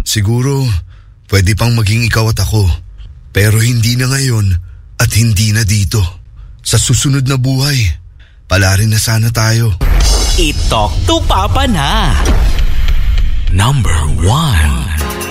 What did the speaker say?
Siguro, pwede pang maging ikaw at ako. Pero hindi na ngayon at hindi na dito. Sa susunod na buhay, pala rin na sana tayo. I-talk to Papa na. Number 1.